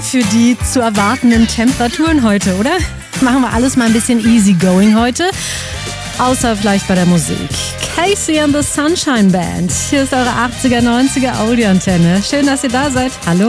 für die zu erwartenden Temperaturen heute, oder? Machen wir alles mal ein bisschen easy going heute. Außer vielleicht bei der Musik. Casey and the Sunshine Band. Hier ist eure 80er, 90er Audioantenne. Schön, dass ihr da seid. Hallo.